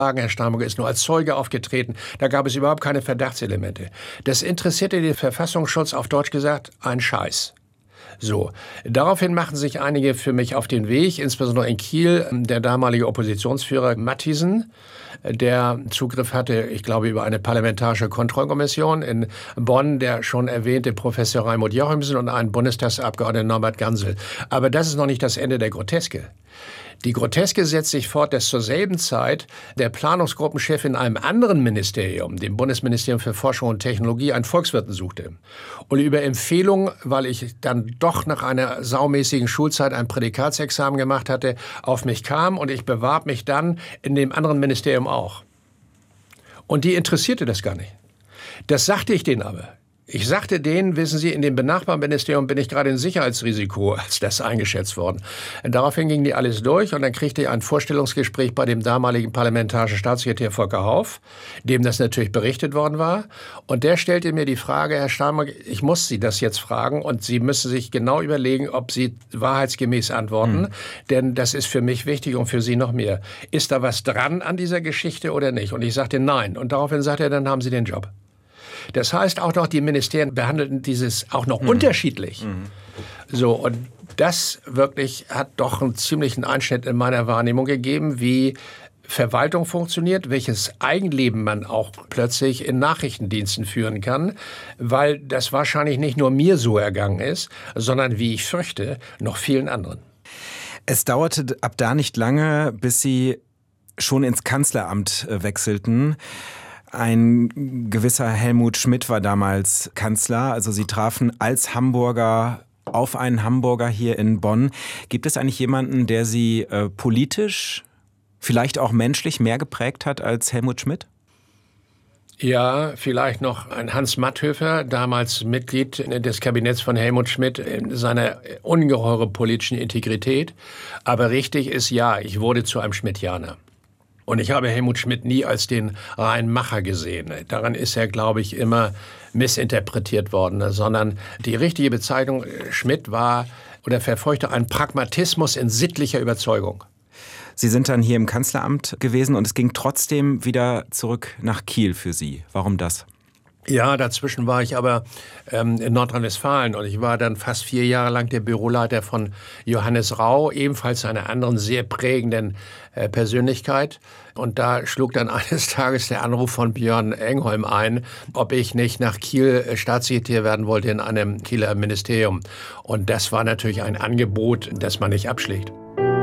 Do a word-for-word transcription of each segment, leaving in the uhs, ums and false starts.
Herr Steinbrück ist nur als Zeuge aufgetreten. Da gab es überhaupt keine Verdachtselemente. Das interessierte den Verfassungsschutz, auf Deutsch gesagt, ein Scheiß. So, daraufhin machten sich einige für mich auf den Weg, insbesondere in Kiel, der damalige Oppositionsführer Mathiesen, der Zugriff hatte, ich glaube, über eine parlamentarische Kontrollkommission, in Bonn der schon erwähnte Professor Raimund Jochimsen und ein Bundestagsabgeordneter Norbert Gansel. Aber das ist noch nicht das Ende der Groteske. Die Groteske setzt sich fort, dass zur selben Zeit der Planungsgruppenchef in einem anderen Ministerium, dem Bundesministerium für Forschung und Technologie, einen Volkswirten suchte. Und über Empfehlung, weil ich dann doch nach einer saumäßigen Schulzeit ein Prädikatsexamen gemacht hatte, auf mich kam und ich bewarb mich dann in dem anderen Ministerium auch. Und die interessierte das gar nicht. Das sagte ich denen aber. Ich sagte denen, wissen Sie, in dem benachbarten Ministerium bin ich gerade in Sicherheitsrisiko als das eingeschätzt worden. Und daraufhin ging die alles durch und dann kriegte ich ein Vorstellungsgespräch bei dem damaligen parlamentarischen Staatssekretär Volker Hauff, dem das natürlich berichtet worden war. Und der stellte mir die Frage, Herr Steinbrück, ich muss Sie das jetzt fragen und Sie müssen sich genau überlegen, ob Sie wahrheitsgemäß antworten, mhm. denn das ist für mich wichtig und für Sie noch mehr. Ist da was dran an dieser Geschichte oder nicht? Und ich sagte nein. Und daraufhin sagte er, dann haben Sie den Job. Das heißt, auch noch die Ministerien behandelten dieses auch noch mhm. unterschiedlich. Mhm. So, und das wirklich hat doch einen ziemlichen Einschnitt in meiner Wahrnehmung gegeben, wie Verwaltung funktioniert, welches Eigenleben man auch plötzlich in Nachrichtendiensten führen kann, weil das wahrscheinlich nicht nur mir so ergangen ist, sondern, wie ich fürchte, noch vielen anderen. Es dauerte ab da nicht lange, bis Sie schon ins Kanzleramt wechselten. Ein gewisser Helmut Schmidt war damals Kanzler. Also Sie trafen als Hamburger auf einen Hamburger hier in Bonn. Gibt es eigentlich jemanden, der Sie äh, politisch, vielleicht auch menschlich mehr geprägt hat als Helmut Schmidt? Ja, vielleicht noch ein Hans Matthöfer, damals Mitglied des Kabinetts von Helmut Schmidt, in seiner ungeheure politischen Integrität. Aber richtig ist, ja, ich wurde zu einem Schmidtianer. Und ich habe Helmut Schmidt nie als den reinen Macher gesehen. Daran ist er, glaube ich, immer missinterpretiert worden. Sondern die richtige Bezeichnung Schmidt war oder verfolgte einen Pragmatismus in sittlicher Überzeugung. Sie sind dann hier im Kanzleramt gewesen und es ging trotzdem wieder zurück nach Kiel für Sie. Warum das? Ja, dazwischen war ich aber ähm, in Nordrhein-Westfalen und ich war dann fast vier Jahre lang der Büroleiter von Johannes Rau, ebenfalls einer anderen sehr prägenden äh, Persönlichkeit. Und da schlug dann eines Tages der Anruf von Björn Engholm ein, ob ich nicht nach Kiel äh, Staatssekretär werden wollte in einem Kieler Ministerium. Und das war natürlich ein Angebot, das man nicht abschlägt.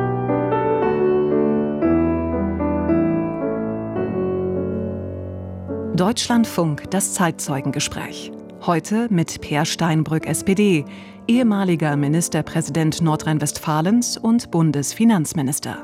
Deutschlandfunk, das Zeitzeugengespräch. Heute mit Peer Steinbrück, S P D, ehemaliger Ministerpräsident Nordrhein-Westfalens und Bundesfinanzminister.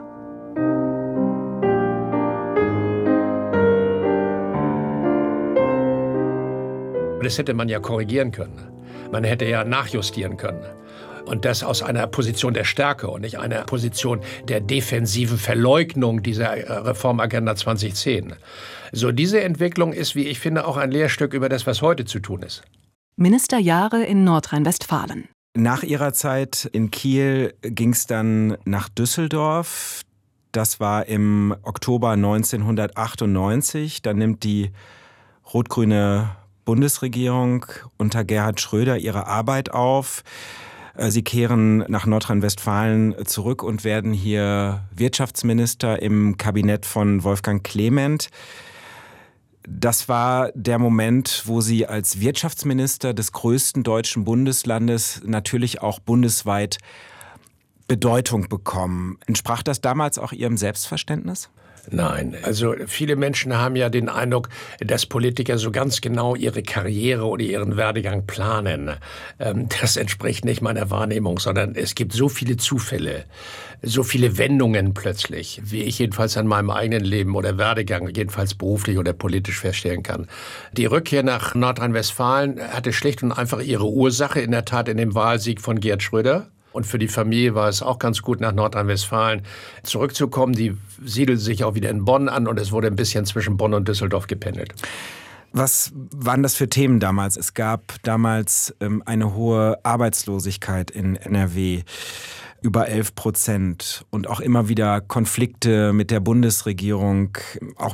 Das hätte man ja korrigieren können. Man hätte ja nachjustieren können. Und das aus einer Position der Stärke und nicht einer Position der defensiven Verleugnung dieser Reformagenda zwanzig zehn. So, diese Entwicklung ist, wie ich finde, auch ein Lehrstück über das, was heute zu tun ist. Ministerjahre in Nordrhein-Westfalen. Nach Ihrer Zeit in Kiel ging es dann nach Düsseldorf. Das war im Oktober neunzehnhundertachtundneunzig. Da nimmt die rot-grüne Bundesregierung unter Gerhard Schröder ihre Arbeit auf. Sie kehren nach Nordrhein-Westfalen zurück und werden hier Wirtschaftsminister im Kabinett von Wolfgang Clement. Das war der Moment, wo Sie als Wirtschaftsminister des größten deutschen Bundeslandes natürlich auch bundesweit Bedeutung bekommen. Entsprach das damals auch Ihrem Selbstverständnis? Nein, also viele Menschen haben ja den Eindruck, dass Politiker so ganz genau ihre Karriere oder ihren Werdegang planen. Das entspricht nicht meiner Wahrnehmung, sondern es gibt so viele Zufälle, so viele Wendungen plötzlich, wie ich jedenfalls an meinem eigenen Leben oder Werdegang, jedenfalls beruflich oder politisch feststellen kann. Die Rückkehr nach Nordrhein-Westfalen hatte schlicht und einfach ihre Ursache in der Tat in dem Wahlsieg von Gerhard Schröder. Und für die Familie war es auch ganz gut, nach Nordrhein-Westfalen zurückzukommen. Die siedelte sich auch wieder in Bonn an und es wurde ein bisschen zwischen Bonn und Düsseldorf gependelt. Was waren das für Themen damals? Es gab damals ähm, eine hohe Arbeitslosigkeit in N R W. über elf Prozent und auch immer wieder Konflikte mit der Bundesregierung, auch